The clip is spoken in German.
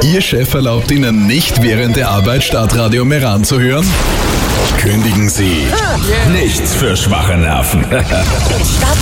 Ihr Chef erlaubt Ihnen nicht während der Arbeit Stadtradio Meran zu hören? Kündigen Sie. Nichts für schwache Nerven. Stadtradio